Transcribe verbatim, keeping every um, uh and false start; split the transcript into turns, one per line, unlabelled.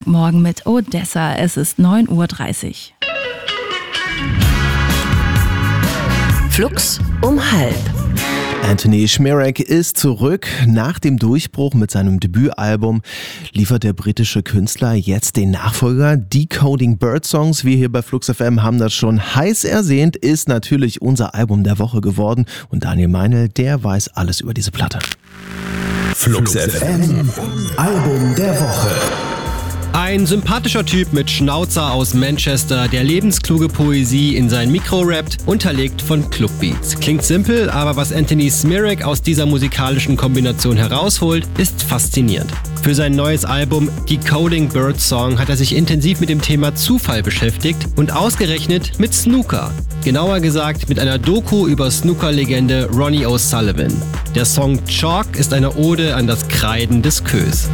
Morgen mit Odessa. Es ist neun Uhr dreißig.
Flux um halb.
Anthony Szmírek ist zurück. Nach dem Durchbruch mit seinem Debütalbum liefert der britische Künstler jetzt den Nachfolger. Decoding Birdsongs, wir hier bei Flux F M haben das schon heiß ersehnt, ist natürlich unser Album der Woche geworden. Und Daniel Meinl, der weiß alles über diese Platte.
Flux F M, Album der Woche.
Ein sympathischer Typ mit Schnauzer aus Manchester, der lebenskluge Poesie in sein Mikro rappt, unterlegt von Clubbeats. Klingt simpel, aber was Anthony Szmírek aus dieser musikalischen Kombination herausholt, ist faszinierend. Für sein neues Album Decoding Birdsong hat er sich intensiv mit dem Thema Zufall beschäftigt und ausgerechnet mit Snooker. Genauer gesagt mit einer Doku über Snooker-Legende Ronnie O'Sullivan. Der Song Chalk ist eine Ode an das Kreiden des Queues.